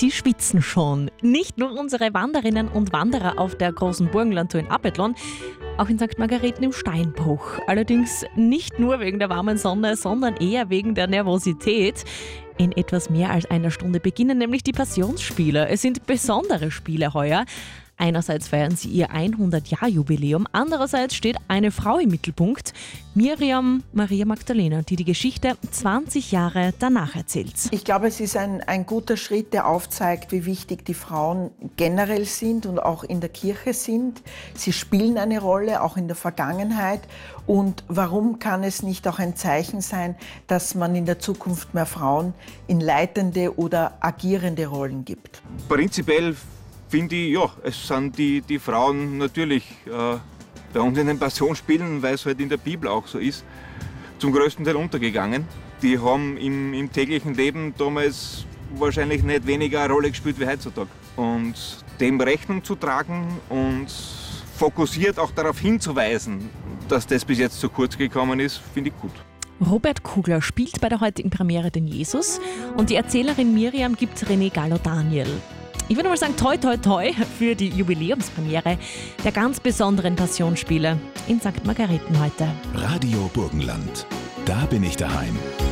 Sie schwitzen schon. Nicht nur unsere Wanderinnen und Wanderer auf der großen Burgenlandtour in Appetlon, auch in St. Margareten im Steinbruch. Allerdings nicht nur wegen der warmen Sonne, sondern eher wegen der Nervosität. In etwas mehr als einer Stunde beginnen nämlich die Passionsspiele. Es sind besondere Spiele heuer. Einerseits feiern sie ihr 100-Jahr-Jubiläum, andererseits steht eine Frau im Mittelpunkt, Miriam Maria Magdalena, die die Geschichte 20 Jahre danach erzählt. Ich glaube, es ist ein guter Schritt, der aufzeigt, wie wichtig die Frauen generell sind und auch in der Kirche sind. Sie spielen eine Rolle, auch in der Vergangenheit. Und warum kann es nicht auch ein Zeichen sein, dass man in der Zukunft mehr Frauen in leitende oder agierende Rollen gibt? Prinzipiell finde ich, ja, es sind die Frauen natürlich bei uns in den Passionsspielen, weil es halt in der Bibel auch so ist, zum größten Teil untergegangen. Die haben im täglichen Leben damals wahrscheinlich nicht weniger eine Rolle gespielt wie heutzutage. Und dem Rechnung zu tragen und fokussiert auch darauf hinzuweisen, dass das bis jetzt zu kurz gekommen ist, finde ich gut. Robert Kugler spielt bei der heutigen Premiere den Jesus und die Erzählerin Miriam gibt René Gallo-Daniel. Ich würde mal sagen, toi toi toi für die Jubiläumspremiere der ganz besonderen Passionsspiele in St. Margareten heute. Radio Burgenland. Da bin ich daheim.